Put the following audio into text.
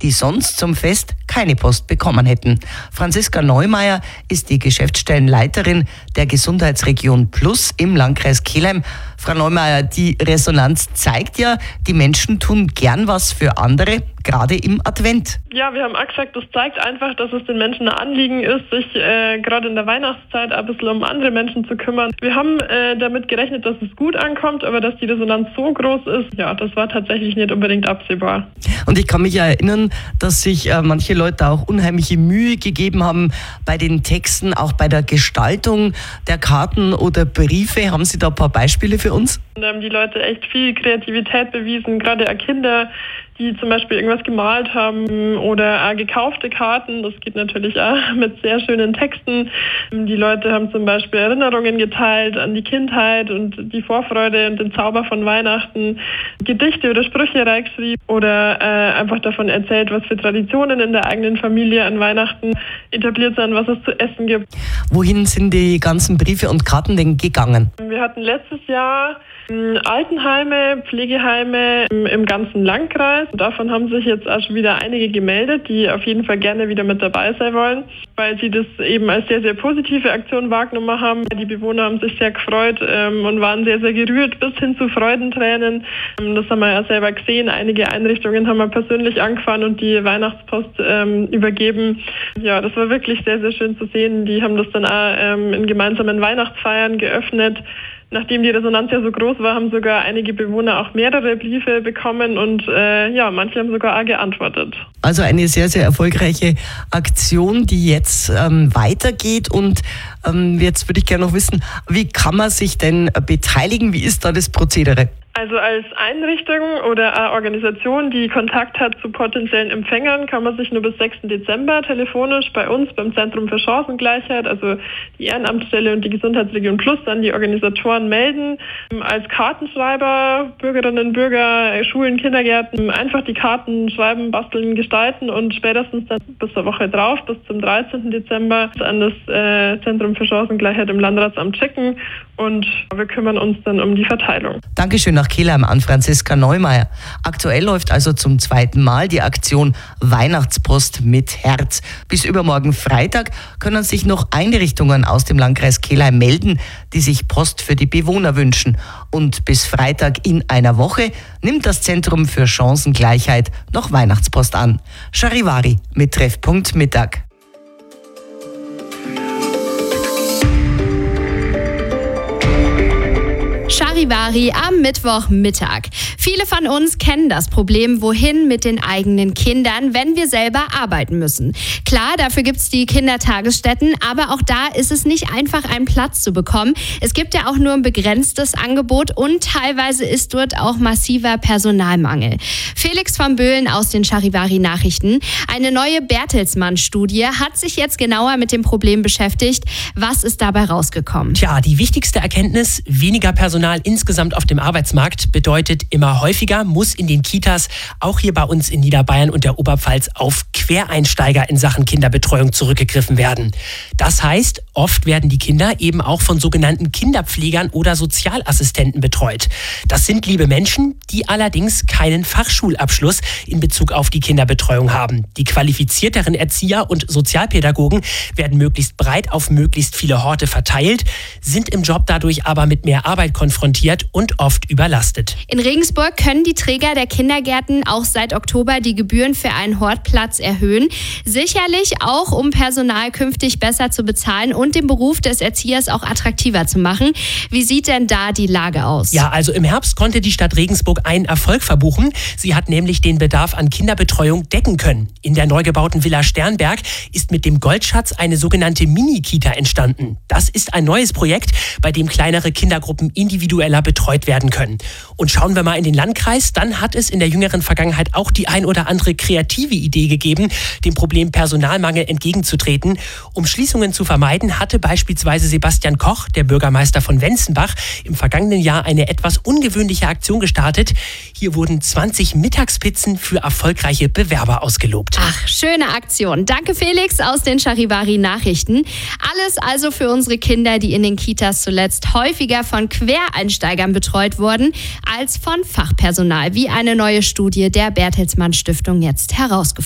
die sonst zum Fest keine Post bekommen hätten. Franziska Neumeier ist die Geschäftsstellenleiterin der Gesundheitsregion Plus im Landkreis Kelheim. Frau Neumeier, die Resonanz zeigt ja, die Menschen tun gern was für andere, gerade im Advent. Ja, wir haben auch gesagt, das zeigt einfach, dass es den Menschen ein Anliegen ist, sich gerade in der Weihnachtszeit ein bisschen um andere Menschen zu kümmern. Wir haben damit gerechnet, dass es gut ankommt, aber dass die Resonanz so groß ist, ja, das war tatsächlich nicht unbedingt absehbar. Und ich kann mich erinnern, dass sich manche Leute auch unheimliche Mühe gegeben haben bei den Texten, auch bei der Gestaltung der Karten oder Briefe. Haben Sie da ein paar Beispiele für uns? Da haben die Leute echt viel Kreativität bewiesen, gerade auch Kinder, die zum Beispiel irgendwas gemalt haben oder auch gekaufte Karten. Das geht natürlich auch mit sehr schönen Texten. Die Leute haben zum Beispiel Erinnerungen geteilt an die Kindheit und die Vorfreude und den Zauber von Weihnachten, Gedichte oder Sprüche reingeschrieben oder einfach davon erzählt, was für Traditionen in der eigenen Familie an Weihnachten etabliert sind, was es zu essen gibt. Wohin sind die ganzen Briefe und Karten denn gegangen? Wir hatten letztes Jahr Altenheime, Pflegeheime im ganzen Landkreis. Davon haben sich jetzt auch schon wieder einige gemeldet, die auf jeden Fall gerne wieder mit dabei sein wollen, weil sie das eben als sehr, sehr positive Aktion wahrgenommen haben. Die Bewohner haben sich sehr gefreut und waren sehr, sehr gerührt bis hin zu Freudentränen. Das haben wir ja selber gesehen. Einige Einrichtungen haben wir persönlich angefahren und die Weihnachtspost übergeben. Ja, das war wirklich sehr, sehr schön zu sehen. Die haben das dann auch in gemeinsamen Weihnachtsfeiern geöffnet. Nachdem die Resonanz ja so groß war, haben sogar einige Bewohner auch mehrere Briefe bekommen und manche haben sogar auch geantwortet. Also eine sehr, sehr erfolgreiche Aktion, die jetzt weitergeht. Und jetzt würde ich gerne noch wissen, wie kann man sich denn beteiligen? Wie ist da das Prozedere? Also als Einrichtung oder eine Organisation, die Kontakt hat zu potenziellen Empfängern, kann man sich nur bis 6. Dezember telefonisch bei uns beim Zentrum für Chancengleichheit, also die Ehrenamtsstelle und die Gesundheitsregion Plus, an die Organisatoren melden. Als Kartenschreiber, Bürgerinnen und Bürger, Schulen, Kindergärten, einfach die Karten schreiben, basteln, gestalten und spätestens dann bis zur Woche drauf, bis zum 13. Dezember an das Zentrum für Chancengleichheit im Landratsamt schicken und wir kümmern uns dann um die Verteilung. Dankeschön nach Kelheim an Franziska Neumeier. Aktuell läuft also zum 2. Mal die Aktion Weihnachtspost mit Herz. Bis übermorgen Freitag können sich noch Einrichtungen aus dem Landkreis Kelheim melden, die sich Post für die Bewohner wünschen. Und bis Freitag in einer Woche nimmt das Zentrum für Chancengleichheit noch Weihnachtspost an. Charivari mit Treffpunkt Mittag. Charivari am Mittwochmittag. Viele von uns kennen das Problem, wohin mit den eigenen Kindern, wenn wir selber arbeiten müssen. Klar, dafür gibt es die Kindertagesstätten, aber auch da ist es nicht einfach, einen Platz zu bekommen. Es gibt ja auch nur ein begrenztes Angebot und teilweise ist dort auch massiver Personalmangel. Felix von Böhlen aus den Charivari-Nachrichten. Eine neue Bertelsmann-Studie hat sich jetzt genauer mit dem Problem beschäftigt. Was ist dabei rausgekommen? Tja, die wichtigste Erkenntnis: weniger Personal insgesamt auf dem Arbeitsmarkt bedeutet, immer häufiger muss in den Kitas, auch hier bei uns in Niederbayern und der Oberpfalz, auf Quereinsteiger in Sachen Kinderbetreuung zurückgegriffen werden. Das heißt, oft werden die Kinder eben auch von sogenannten Kinderpflegern oder Sozialassistenten betreut. Das sind liebe Menschen, die allerdings keinen Fachschulabschluss in Bezug auf die Kinderbetreuung haben. Die qualifizierteren Erzieher und Sozialpädagogen werden möglichst breit auf möglichst viele Horte verteilt, sind im Job dadurch aber mit mehr Arbeit konfrontiert und oft überlastet. In Regensburg können die Träger der Kindergärten auch seit Oktober die Gebühren für einen Hortplatz erhöhen. Sicherlich auch, um Personal künftig besser zu bezahlen und den Beruf des Erziehers auch attraktiver zu machen. Wie sieht denn da die Lage aus? Ja, also im Herbst konnte die Stadt Regensburg einen Erfolg verbuchen. Sie hat nämlich den Bedarf an Kinderbetreuung decken können. In der neu gebauten Villa Sternberg ist mit dem Goldschatz eine sogenannte Mini-Kita entstanden. Das ist ein neues Projekt, bei dem kleinere Kindergruppen individueller betreut werden können. Und schauen wir mal in den Landkreis, dann hat es in der jüngeren Vergangenheit auch die ein oder andere kreative Idee gegeben, dem Problem Personalmangel entgegenzutreten. Um Schließungen zu vermeiden, hatte beispielsweise Sebastian Koch, der Bürgermeister von Wenzenbach, im vergangenen Jahr eine etwas ungewöhnliche Aktion gestartet. Hier wurden 20 Mittagspizzen für erfolgreiche Bewerber ausgelobt. Ach, schöne Aktion. Danke Felix aus den Charivari-Nachrichten. Alles also für unsere Kinder, die in den Kitas zuletzt häufiger von Quereinsteigern betreut wurden, als von Fachpersonal, wie eine neue Studie der Bertelsmann Stiftung jetzt herausgefunden